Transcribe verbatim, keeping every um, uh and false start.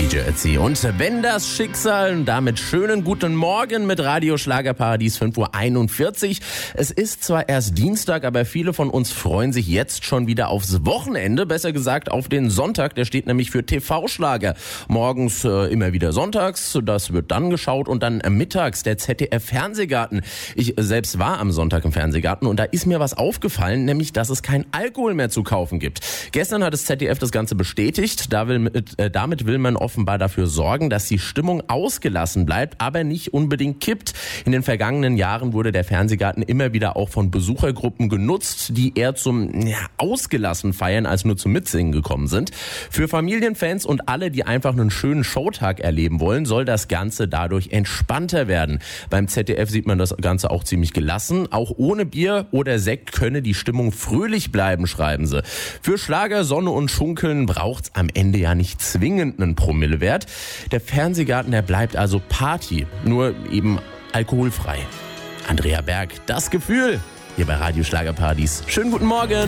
D J Ötzi. Und wenn das Schicksal, damit schönen guten Morgen mit Radio Schlagerparadies fünf Uhr einundvierzig. Es ist zwar erst Dienstag, aber viele von uns freuen sich jetzt schon wieder aufs Wochenende. Besser gesagt auf den Sonntag, der steht nämlich für T V-Schlager. Morgens äh, immer wieder sonntags, das wird dann geschaut und dann äh, mittags der Z D F-Fernsehgarten. Ich äh, selbst war am Sonntag im Fernsehgarten und da ist mir was aufgefallen, nämlich dass es kein Alkohol mehr zu kaufen gibt. Gestern hat das Z D F das Ganze bestätigt. Da will, äh, damit will man offenbar dafür sorgen, dass die Stimmung ausgelassen bleibt, aber nicht unbedingt kippt. In den vergangenen Jahren wurde der Fernsehgarten immer wieder auch von Besuchergruppen genutzt, die eher zum ja, ausgelassen feiern als nur zum Mitsingen gekommen sind. Für Familienfans und alle, die einfach einen schönen Showtag erleben wollen, soll das Ganze dadurch entspannter werden. Beim Z D F sieht man das Ganze auch ziemlich gelassen. Auch ohne Bier oder Sekt könne die Stimmung fröhlich bleiben, schreiben sie. Für Schlager, Sonne und Schunkeln braucht's am Ende ja nicht zwingend einen Promillewert. Der Fernsehgarten, der bleibt also Party, nur eben alkoholfrei. Andrea Berg, das Gefühl, hier bei Radio Schlagerparadies. Schönen guten Morgen.